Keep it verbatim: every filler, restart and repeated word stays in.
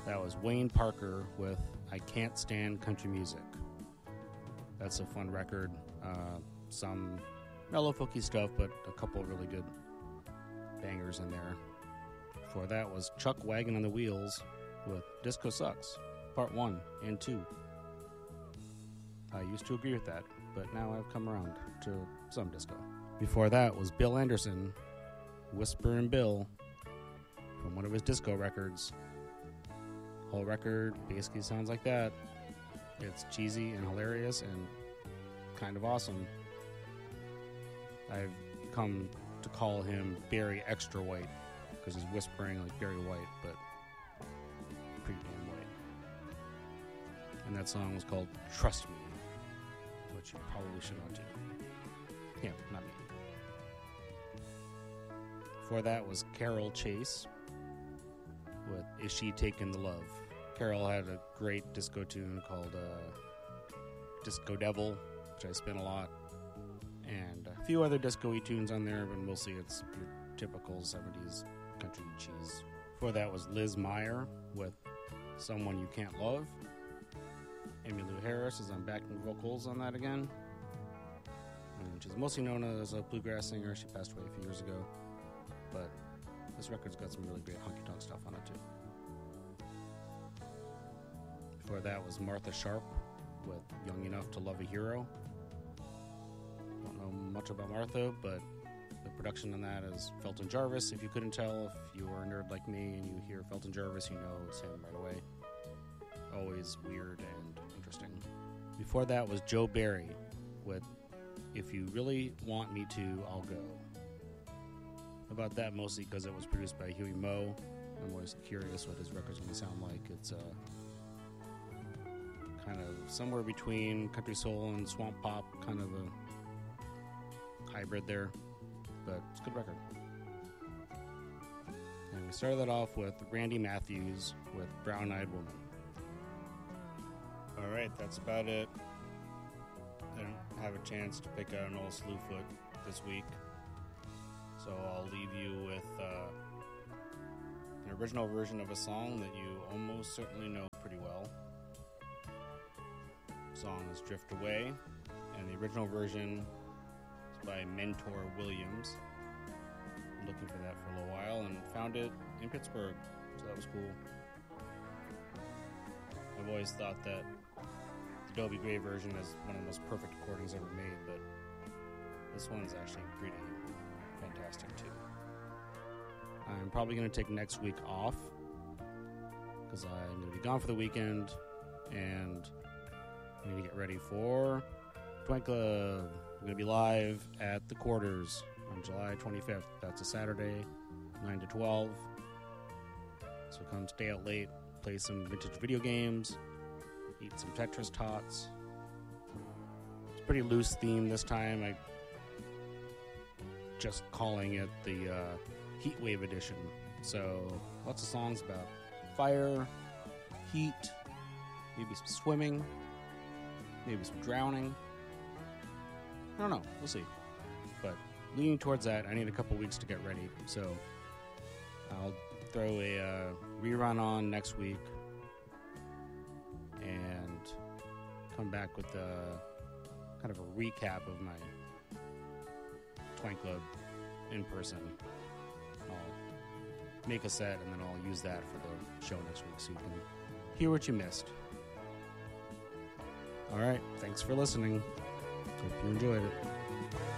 That was Wayne Parker with I Can't Stand Country Music. That's a fun record. Uh, some mellow folky stuff, but a couple really good bangers in there. Before that was Chuck Wagon on the Wheels with Disco Sucks, Part one and two. I used to agree with that, but now I've come around to some disco. Before that was Bill Anderson, Whisperin' Bill, from one of his disco records. Whole record basically sounds like that. It's cheesy and hilarious and kind of awesome. I've come to call him Barry Extra White because he's whispering like Barry White, but pretty damn white. And that song was called Trust Me, which you probably should not do. Yeah, not me. Before that was Carol Chase with Is She Taking the Love. Carol had a great disco tune called uh, Disco Devil, which I spin a lot, and a few other disco-y tunes on there, but mostly it's your typical seventies country cheese. Before that was Liz Meyer with Someone You Can't Love. Emmylou Harris is on backing vocals on that again. And she's mostly known as a bluegrass singer. She passed away a few years ago, but this record's got some really great honky-tonk stuff on it too. Before that was Martha Sharp with Young Enough to Love a Hero. Don't know much about Martha, but the production on that is Felton Jarvis. If you couldn't tell, if you are a nerd like me and you hear Felton Jarvis, you know it's him right away. Always weird and interesting. Before that was Joe Barry with If You Really Want Me To, I'll Go. About that mostly because it was produced by Huey Moe. I'm always curious what his record's going to sound like. It's uh, kind of somewhere between country soul and swamp pop, kind of a hybrid there, but it's a good record. And we started that off with Randy Matthews with Brown Eyed Woman. Alright, that's about it. I don't have a chance to pick out an old Slewfoot this week, so I'll leave you with uh, an original version of a song that you almost certainly know pretty well. The song is Drift Away, and the original version is by Mentor Williams. I'm looking for that for a little while and found it in Pittsburgh, so that was cool. I've always thought that the Dobie Gray version is one of the most perfect recordings ever made, but this one's actually pretty fantastic too. I'm probably going to take next week off because I'm going to be gone for the weekend and I'm going to get ready for Twang Club. I'm going to be live at the Quarters on July twenty-fifth. That's a Saturday, nine to twelve. So come stay out late, play some vintage video games, eat some Tetris tots. It's a pretty loose theme this time. I just calling it the uh, Heat Wave Edition. So lots of songs about fire, heat, maybe some swimming, maybe some drowning. I don't know. We'll see. But leaning towards that, I need a couple weeks to get ready. So I'll throw a uh, rerun on next week and come back with a kind of a recap of my Twang Club in person. I'll make a set and then I'll use that for the show next week so you can hear what you missed. Alright, thanks for listening. Hope you enjoyed it.